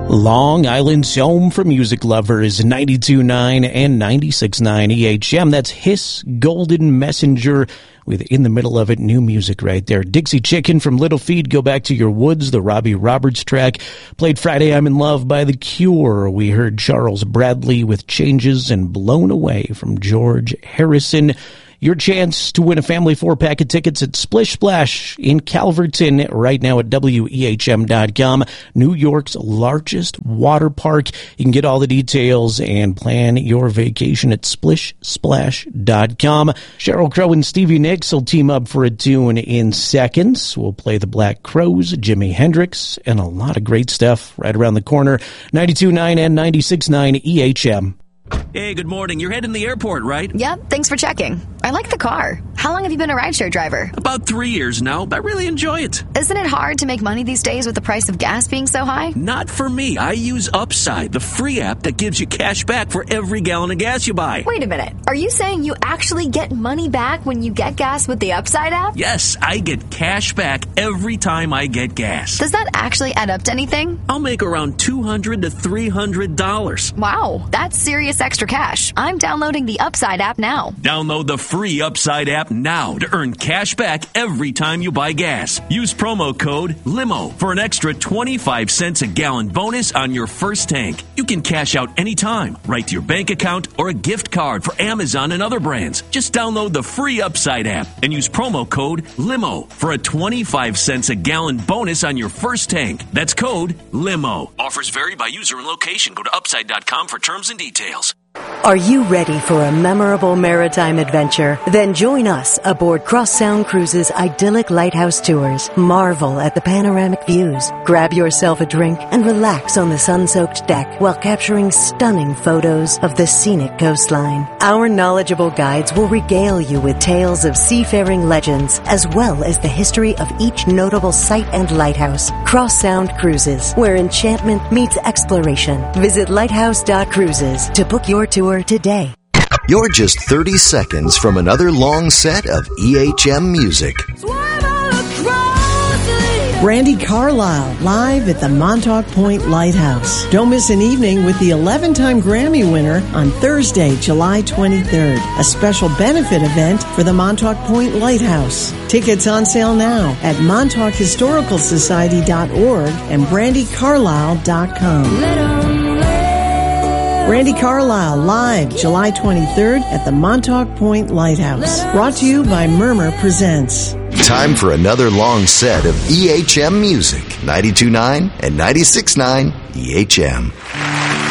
Long Island's home for music lovers, 92.9 and 96.9 EHM. That's Hiss Golden Messenger with In the Middle of It, new music right there. Dixie Chicken from Little Feat, Go Back to Your Woods, the Robbie Roberts track. Played Friday, I'm in Love by The Cure. We heard Charles Bradley with Changes and Blown Away from George Harrison. Your chance to win a family 4-pack of tickets at Splish Splash in Calverton right now at WEHM.com, New York's largest water park. You can get all the details and plan your vacation at SplishSplash.com. Sheryl Crow and Stevie Nicks will team up for a tune in seconds. We'll play the Black Crowes, Jimi Hendrix, and a lot of great stuff right around the corner. 92.9 and 96.9 EHM. Hey, good morning. You're heading to the airport, right? Yep, thanks for checking. I like the car. How long have you been a rideshare driver? About 3 years now, but I really enjoy it. Isn't it hard to make money these days with the price of gas being so high? Not for me. I use Upside, the free app that gives you cash back for every gallon of gas you buy. Wait a minute. Are you saying you actually get money back when you get gas with the Upside app? Yes, I get cash back every time I get gas. Does that actually add up to anything? I'll make around $200 to $300. Wow, that's serious extra cash. I'm downloading the Upside app now. Download the free Upside app now to earn cash back every time you buy gas. Use promo code LIMO for an extra 25 cents a gallon bonus on your first tank. You can cash out anytime, right to your bank account or a gift card for Amazon and other brands. Just download the free Upside app and use promo code LIMO for a 25 cents a gallon bonus on your first tank. That's code LIMO. Offers vary by user and location. Go to upside.com for terms and details. Are you ready for a memorable maritime adventure? Then join us aboard Cross Sound Cruises' idyllic lighthouse tours. Marvel at the panoramic views. Grab yourself a drink and relax on the sun-soaked deck while capturing stunning photos of the scenic coastline. Our knowledgeable guides will regale you with tales of seafaring legends as well as the history of each notable site and lighthouse. Cross Sound Cruises, where enchantment meets exploration. Visit lighthouse.cruises to book your tour today. You're just 30 seconds from another long set of EHM music. Brandi Carlile, live at the Montauk Point Lighthouse. Don't miss an evening with the 11-time Grammy winner on Thursday, July 23rd. A special benefit event for the Montauk Point Lighthouse. Tickets on sale now at MontaukHistoricalSociety.org and BrandiCarlile.com. Brandi Carlile, live July 23rd at the Montauk Point Lighthouse. Brought to you by Murmur Presents. Time for another long set of EHM music. 92.9 and 96.9 EHM.